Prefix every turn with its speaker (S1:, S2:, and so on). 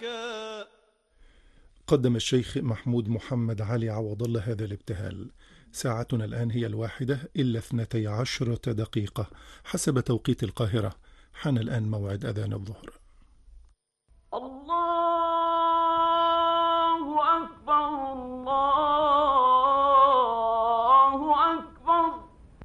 S1: قدم الشيخ محمود محمد علي عوض الله هذا الابتهال. ساعتنا الآن هي 1:12 حسب توقيت القاهرة. حان الآن موعد أذان الظهر.